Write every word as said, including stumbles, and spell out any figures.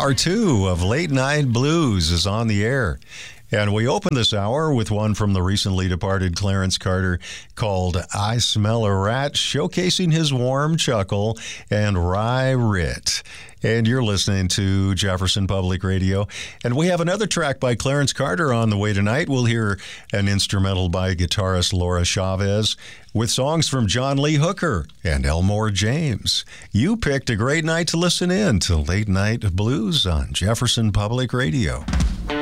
Hour two of Late Night Blues is on the air. And we open this hour with one from the recently departed Clarence Carter called I Smell a Rat, showcasing his warm chuckle and wry writ. And you're listening to Jefferson Public Radio. And we have another track by Clarence Carter on the way tonight. We'll hear an instrumental by guitarist Laura Chavez with songs from John Lee Hooker and Elmore James. You picked a great night to listen in to Late Night Blues on Jefferson Public Radio.